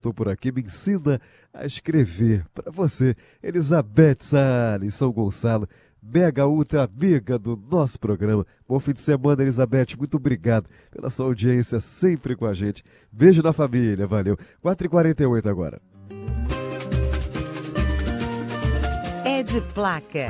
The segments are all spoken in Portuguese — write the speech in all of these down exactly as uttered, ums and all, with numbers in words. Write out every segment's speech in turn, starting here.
Estou por aqui, me ensina a escrever. Para você, Elizabeth Salles, São Gonçalo, mega ultra amiga do nosso programa. Bom fim de semana, Elizabeth. Muito obrigado pela sua audiência sempre com a gente. Beijo na família, valeu. quatro e quarenta e oito agora. É de placa.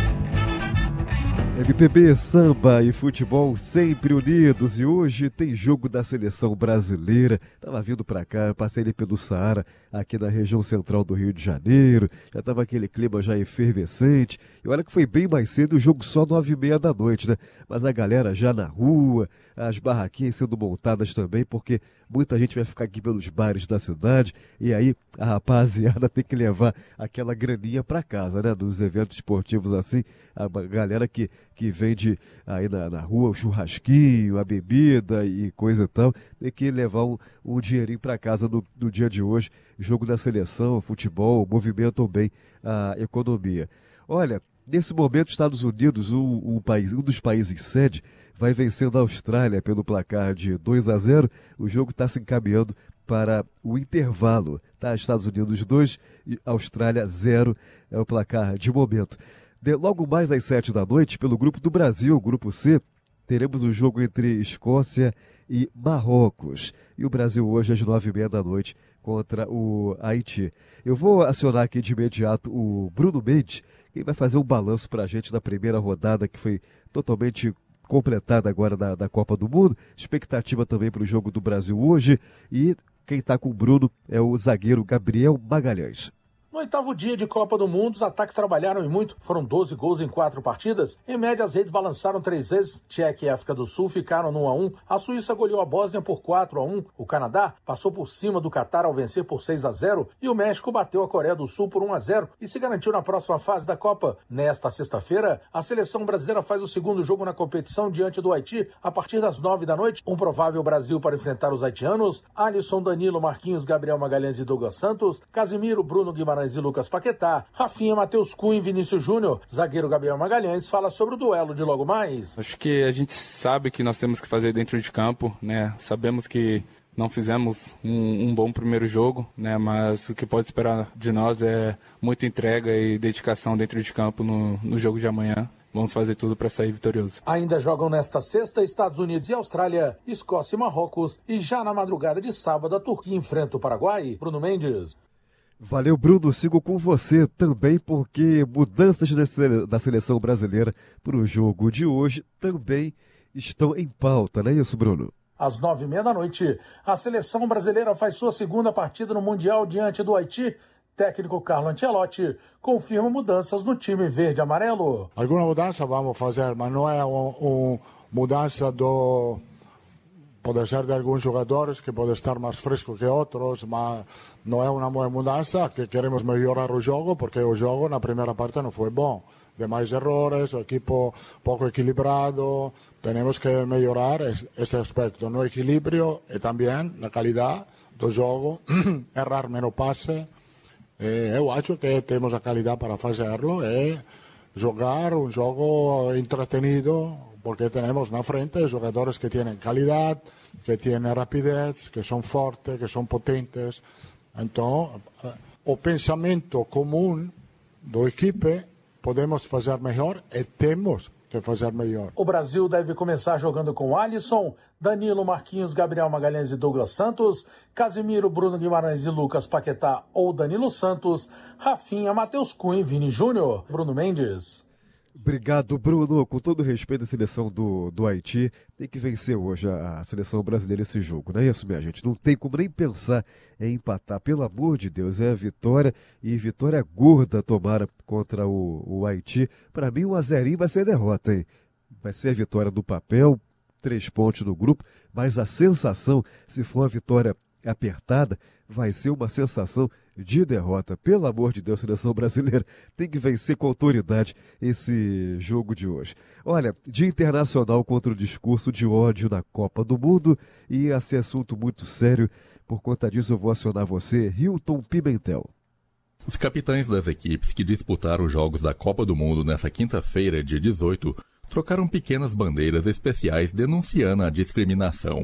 M P B, samba e futebol sempre unidos, e hoje tem jogo da seleção brasileira. Tava vindo pra cá, passei ali pelo Saara, aqui na região central do Rio de Janeiro, já tava aquele clima já efervescente, e olha que foi bem mais cedo, o jogo só nove e meia da noite, né? Mas a galera já na rua, as barraquinhas sendo montadas também, porque muita gente vai ficar aqui pelos bares da cidade, e aí a rapaziada tem que levar aquela graninha pra casa, né? Nos eventos esportivos assim, a galera que que vende aí na, na rua o churrasquinho, a bebida e coisa e tal, tem que levar um, um dinheirinho para casa no, no dia de hoje. Jogo da seleção, futebol, movimentam bem a economia. Olha, nesse momento, Estados Unidos, um, um, país, um dos países sede, vai vencendo a Austrália pelo placar de dois a zero. O jogo está se encaminhando para o intervalo. Tá? Estados Unidos dois e Austrália zero é o placar de momento. De, logo mais às sete da noite, pelo grupo do Brasil, grupo C, teremos o um jogo entre Escócia e Marrocos. E o Brasil hoje às nove e meia da noite contra o Haiti. Eu vou acionar aqui de imediato o Bruno Mendes, que vai fazer um balanço para a gente da primeira rodada, que foi totalmente completada agora da, da Copa do Mundo. Expectativa também para o jogo do Brasil hoje. E quem está com o Bruno é o zagueiro Gabriel Magalhães. No oitavo dia de Copa do Mundo, os ataques trabalharam e muito. Foram doze gols em quatro partidas. Em média, as redes balançaram três vezes. Tchequia e África do Sul ficaram no um a um. A Suíça goleou a Bósnia por quatro a um. O Canadá passou por cima do Catar ao vencer por seis a zero. E o México bateu a Coreia do Sul por um a zero e se garantiu na próxima fase da Copa. Nesta sexta-feira, a seleção brasileira faz o segundo jogo na competição diante do Haiti a partir das nove da noite. Um provável Brasil para enfrentar os haitianos: Alisson, Danilo, Marquinhos, Gabriel Magalhães e Douglas Santos, Casimiro, Bruno Guimarães e Lucas Paquetá, Rafinha, Matheus Cunha e Vinícius Júnior. Zagueiro Gabriel Magalhães fala sobre o duelo de logo mais. Acho que a gente sabe que nós temos que fazer dentro de campo, né? Sabemos que não fizemos um, um bom primeiro jogo, né? Mas o que pode esperar de nós é muita entrega e dedicação dentro de campo no, no jogo de amanhã. Vamos fazer tudo para sair vitorioso. Ainda jogam nesta sexta Estados Unidos e Austrália, Escócia e Marrocos, e já na madrugada de sábado a Turquia enfrenta o Paraguai. Bruno Mendes. Valeu, Bruno. Sigo com você também, porque mudanças da seleção brasileira para o jogo de hoje também estão em pauta, não é isso, Bruno? Às nove e meia da noite, a seleção brasileira faz sua segunda partida no Mundial diante do Haiti. Técnico Carlo Ancelotti confirma mudanças no time verde-amarelo. Alguma mudança vamos fazer, mas não é uma um mudança do... Pode ser de alguns jogadores que podem estar mais frescos que outros, mas não é uma boa mudança, que queremos melhorar o jogo, porque o jogo na primeira parte não foi bom. De mais errores, o equipo pouco equilibrado, temos que melhorar este aspecto no equilíbrio e também na qualidade do jogo, errar menos passe. Eu acho que temos a qualidade para fazê-lo e jogar um jogo entretenido, porque temos na frente jogadores que têm qualidade, que têm rapidez, que são fortes, que são potentes. Então, o pensamento comum da equipe podemos fazer melhor e temos que fazer melhor. O Brasil deve começar jogando com Alisson, Danilo, Marquinhos, Gabriel Magalhães e Douglas Santos, Casimiro, Bruno Guimarães e Lucas Paquetá ou Danilo Santos, Rafinha, Matheus Cunha e Vini Júnior. Bruno Mendes. Obrigado, Bruno. Com todo respeito à seleção do, do Haiti, tem que vencer hoje a, a seleção brasileira esse jogo, não é isso, minha gente? Não tem como nem pensar em empatar. Pelo amor de Deus, é a vitória, e vitória gorda tomara contra o, o Haiti. Para mim, um a zerinho vai ser derrota, hein? Vai ser a vitória do papel, três pontos no grupo, mas a sensação, se for uma vitória apertada, vai ser uma sensação de derrota. Pelo amor de Deus, seleção brasileira tem que vencer com autoridade esse jogo de hoje. Olha, Dia Internacional contra o discurso de ódio na Copa do Mundo, e esse assunto muito sério. Por conta disso, eu vou acionar você, Hilton Pimentel. Os capitães das equipes que disputaram os Jogos da Copa do Mundo nesta quinta-feira, dia dezoito, trocaram pequenas bandeiras especiais denunciando a discriminação.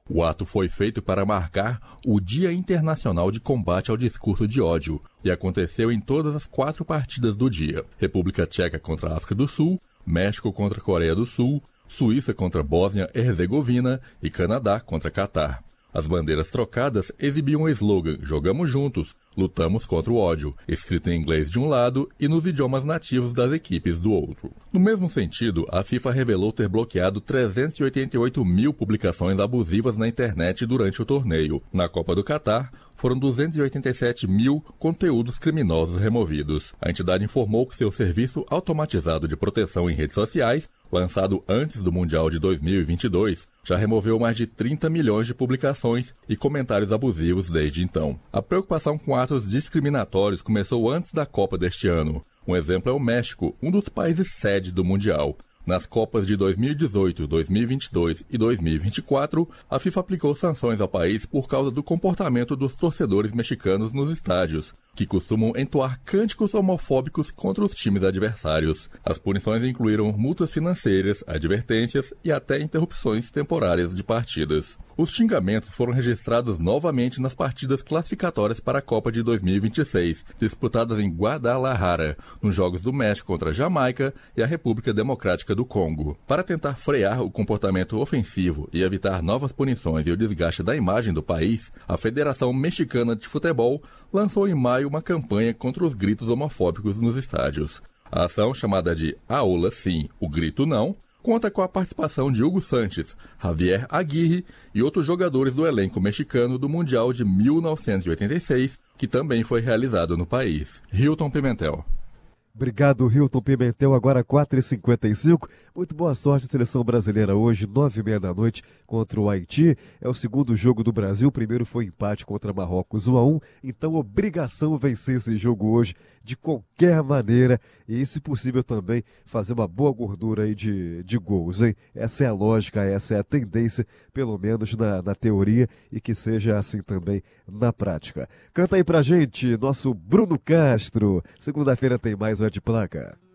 O ato foi feito para marcar o Dia Internacional de Combate ao Discurso de Ódio e aconteceu em todas as quatro partidas do dia: República Tcheca contra a África do Sul, México contra a Coreia do Sul, Suíça contra a Bósnia e Herzegovina e Canadá contra Catar. As bandeiras trocadas exibiam o slogan "Jogamos juntos, lutamos contra o ódio", escrito em inglês de um lado e nos idiomas nativos das equipes do outro. No mesmo sentido, a FIFA revelou ter bloqueado trezentas e oitenta e oito mil publicações abusivas na internet durante o torneio. Na Copa do Catar, foram duzentos e oitenta e sete mil conteúdos criminosos removidos. A entidade informou que seu serviço automatizado de proteção em redes sociais, lançado antes do Mundial de dois mil e vinte e dois, já removeu mais de trinta milhões de publicações e comentários abusivos desde então. A preocupação com atos discriminatórios começou antes da Copa deste ano. Um exemplo é o México, um dos países sede do Mundial. Nas Copas de dois mil e dezoito, dois mil e vinte e dois e dois mil e vinte e quatro, a FIFA aplicou sanções ao país por causa do comportamento dos torcedores mexicanos nos estádios, que costumam entoar cânticos homofóbicos contra os times adversários. As punições incluíram multas financeiras, advertências e até interrupções temporárias de partidas. Os xingamentos foram registrados novamente nas partidas classificatórias para a Copa de dois mil e vinte e seis, disputadas em Guadalajara, nos Jogos do México contra a Jamaica e a República Democrática do Congo. Para tentar frear o comportamento ofensivo e evitar novas punições e o desgaste da imagem do país, a Federação Mexicana de Futebol lançou em maio uma campanha contra os gritos homofóbicos nos estádios. A ação, chamada de Aula Sim, o Grito Não, conta com a participação de Hugo Sanches, Javier Aguirre e outros jogadores do elenco mexicano do Mundial de mil novecentos e oitenta e seis, que também foi realizado no país. Hilton Pimentel. Obrigado, Hilton Pimentel. Agora quatro e cinquenta e cinco. Muito boa sorte à seleção brasileira hoje, nove e meia da noite, contra o Haiti. É o segundo jogo do Brasil. O primeiro foi empate contra Marrocos, um a um. Então, obrigação vencer esse jogo hoje de qualquer maneira. E, se possível, também fazer uma boa gordura aí de, de gols, hein? Essa é a lógica, essa é a tendência, pelo menos na, na teoria, e que seja assim também na prática. Canta aí pra gente, nosso Bruno Castro. Segunda-feira tem mais um É de Placa.